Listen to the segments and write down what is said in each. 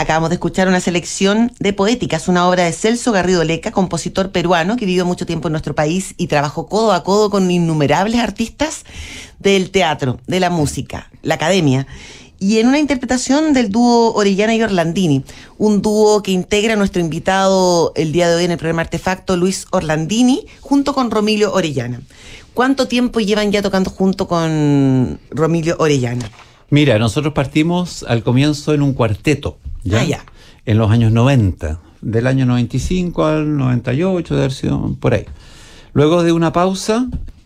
Acabamos de escuchar una selección de Poéticas, una obra de Celso Garrido Leca, compositor peruano que vivió mucho tiempo en nuestro país y trabajó codo a codo con innumerables artistas del teatro, de la música, la academia. Y en una interpretación del dúo Orellana y Orlandini, un dúo que integra a nuestro invitado el día de hoy en el programa Artefacto, Luis Orlandini, junto con Romilio Orellana. ¿Cuánto tiempo llevan ya tocando junto con Romilio Orellana? Mira, nosotros partimos al comienzo en un cuarteto, ¿ya? Ya. En los años 90, del año 95 al 98, de haber sido por ahí. Luego de una pausa,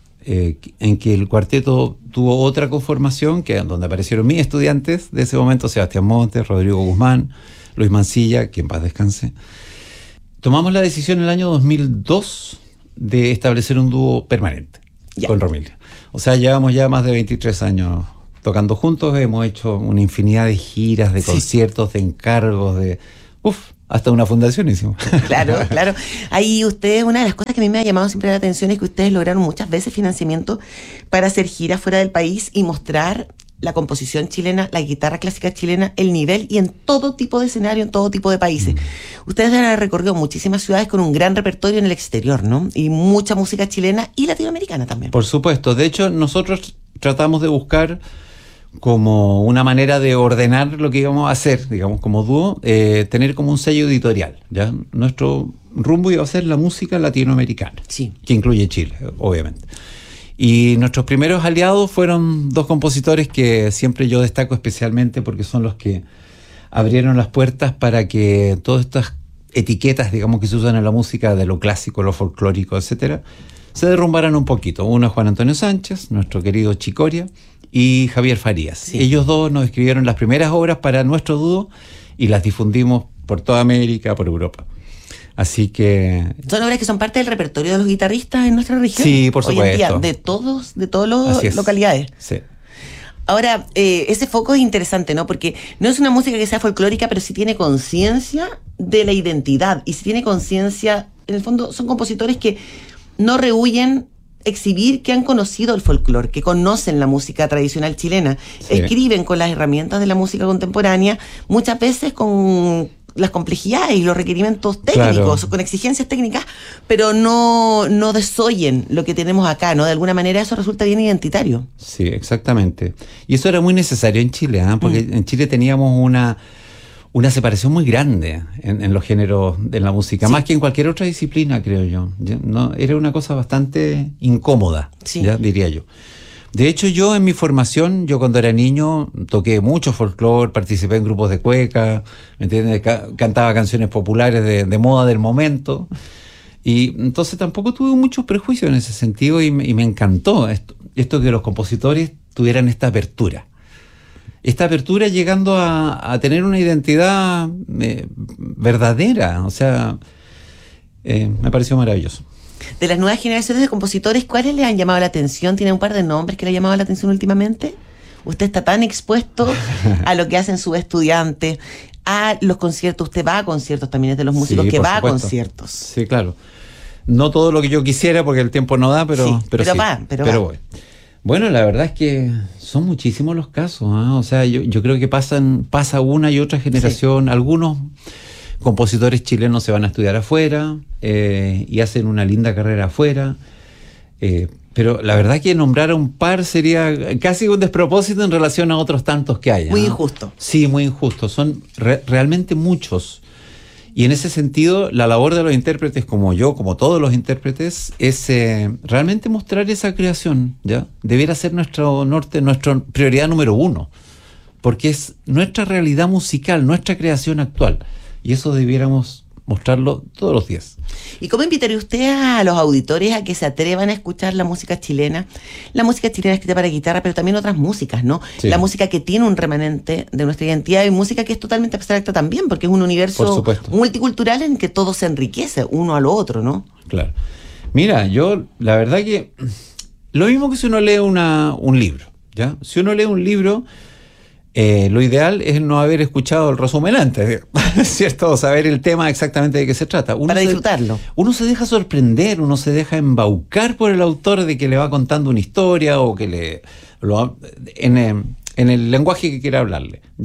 en que el cuarteto tuvo otra conformación, donde aparecieron mis estudiantes de ese momento, Sebastián Montes, Rodrigo Guzmán, Luis Mancilla, que en paz descanse. Tomamos la decisión en el año 2002 de establecer un dúo permanente con Romilio. O sea, llevamos ya más de 23 años tocando juntos, hemos hecho una infinidad de giras, de conciertos, de encargos, hasta una fundación hicimos. Claro, claro. Ahí ustedes, una de las cosas que a mí me ha llamado siempre la atención es que ustedes lograron muchas veces financiamiento para hacer giras fuera del país y mostrar la composición chilena, la guitarra clásica chilena, el nivel y en todo tipo de escenario, en todo tipo de países. Ustedes han recorrido muchísimas ciudades con un gran repertorio en el exterior, ¿no? Y mucha música chilena y latinoamericana también. Por supuesto. De hecho, nosotros tratamos de buscar como una manera de ordenar lo que íbamos a hacer, digamos, como dúo, tener como un sello editorial, ¿ya? Nuestro rumbo iba a ser la música latinoamericana, que incluye Chile, obviamente. Y nuestros primeros aliados fueron dos compositores que siempre yo destaco especialmente porque son los que abrieron las puertas para que todas estas etiquetas, digamos, que se usan en la música de lo clásico, lo folclórico, etcétera, se derrumbaran un poquito. Uno es Juan Antonio Sánchez, nuestro querido Chicoria, y Javier Farías. Ellos dos nos escribieron las primeras obras para nuestro dúo y las difundimos por toda América, por Europa. Así que... Son obras que son parte del repertorio de los guitarristas en nuestra región. Sí, por supuesto. Hoy en día, de todas las localidades. Sí. Ahora, ese foco es interesante, ¿no? Porque no es una música que sea folclórica, pero sí tiene conciencia de la identidad. Y sí tiene conciencia, en el fondo, son compositores que no rehuyen exhibir que han conocido el folclore, que conocen la música tradicional chilena, escriben con las herramientas de la música contemporánea, muchas veces con las complejidades y los requerimientos técnicos, con exigencias técnicas, pero no desoyen lo que tenemos acá, ¿no? De alguna manera eso resulta bien identitario. Sí, exactamente. Y eso era muy necesario en Chile, porque en Chile teníamos una separación muy grande en los géneros de la música, más que en cualquier otra disciplina, creo yo. No, era una cosa bastante incómoda, ya diría yo. De hecho, yo en mi formación, yo cuando era niño, toqué mucho folclore, participé en grupos de cueca, ¿me entiendes? Cantaba canciones populares de moda del momento. Y entonces tampoco tuve muchos prejuicios en ese sentido y me encantó esto que los compositores tuvieran esta apertura. Esta apertura llegando a tener una identidad verdadera, o sea, me pareció maravilloso. De las nuevas generaciones de compositores, ¿cuáles le han llamado la atención? ¿Tiene un par de nombres que le han llamado la atención últimamente? Usted está tan expuesto a lo que hacen sus estudiantes, a los conciertos. Usted va a conciertos también, es de los músicos que va a conciertos. Sí, claro. No todo lo que yo quisiera porque el tiempo no da, pero voy. Bueno, la verdad es que son muchísimos los casos, ¿eh? O sea, yo creo que pasa una y otra generación. Algunos compositores chilenos se van a estudiar afuera y hacen una linda carrera afuera. Pero la verdad que nombrar a un par sería casi un despropósito en relación a otros tantos que hay. Muy injusto. Sí, muy injusto. Son realmente muchos. Y en ese sentido, la labor de los intérpretes, como yo, como todos los intérpretes, es realmente mostrar esa creación, ¿ya? Debiera ser nuestro norte, nuestra prioridad número uno, porque es nuestra realidad musical, nuestra creación actual, y eso debiéramos mostrarlo todos los días. ¿Y cómo invitaría usted a los auditores a que se atrevan a escuchar la música chilena? La música chilena escrita para guitarra, pero también otras músicas, ¿no? Sí. La música que tiene un remanente de nuestra identidad y música que es totalmente abstracta también, porque es un universo multicultural en que todo se enriquece uno a lo otro, ¿no? Claro. Mira, yo la verdad que lo mismo que si uno lee un libro, ¿ya? Si uno lee un libro, lo ideal es no haber escuchado el resumen antes, ¿cierto? O saber el tema exactamente de qué se trata. Para disfrutarlo. Uno se deja sorprender, uno se deja embaucar por el autor de que le va contando una historia o que en el lenguaje que quiera hablarle, ¿ya?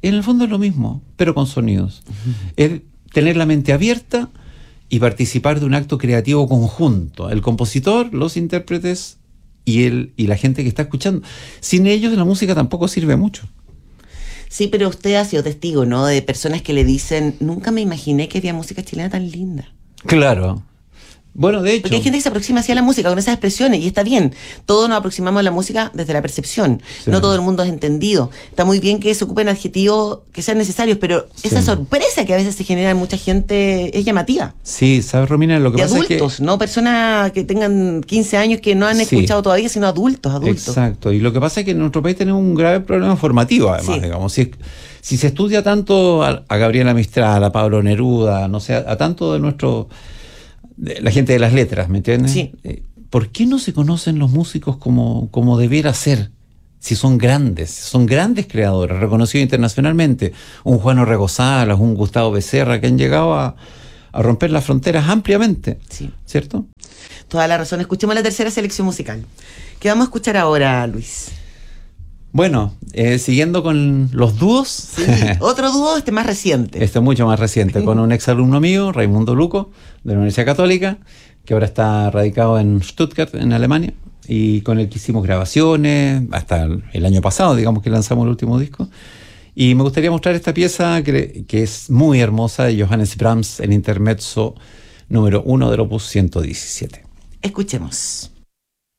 en el fondo es lo mismo, pero con sonidos. Es tener la mente abierta y participar de un acto creativo conjunto. El compositor, los intérpretes y la gente que está escuchando. Sin ellos la música tampoco sirve mucho. Sí, pero usted ha sido testigo, ¿no? De personas que le dicen, nunca me imaginé que había música chilena tan linda. Claro. Bueno, de hecho... Porque hay gente que se aproxima hacia la música con esas expresiones y está bien. Todos nos aproximamos a la música desde la percepción. Sí. No todo el mundo es entendido. Está muy bien que se ocupen adjetivos que sean necesarios, pero esa sorpresa que a veces se genera en mucha gente es llamativa. Sí, ¿sabes, Romina? Lo que de pasa adultos, es que... no personas que tengan 15 años que no han escuchado todavía, sino adultos. Exacto. Y lo que pasa es que en nuestro país tenemos un grave problema formativo, además, digamos. Si se estudia tanto a Gabriela Mistral, a Pablo Neruda, no sé, a tanto de la gente de las letras, ¿me entiendes? Sí. ¿Por qué no se conocen los músicos como debiera ser? Si son grandes creadores, reconocidos internacionalmente. Un Juan Orrego Salas, un Gustavo Becerra, que han llegado a romper las fronteras ampliamente, Sí. ¿cierto? Toda la razón. Escuchemos la tercera selección musical. ¿Qué vamos a escuchar ahora, Luis? Bueno, siguiendo con los dúos. Sí, otro dúo, más reciente. Este es mucho más reciente, con un exalumno mío, Raimundo Luco, de la Universidad Católica, que ahora está radicado en Stuttgart, en Alemania, y con el que hicimos grabaciones, hasta el año pasado, digamos que lanzamos el último disco. Y me gustaría mostrar esta pieza que es muy hermosa, de Johannes Brahms, el intermezzo número 1 del opus 117. Escuchemos.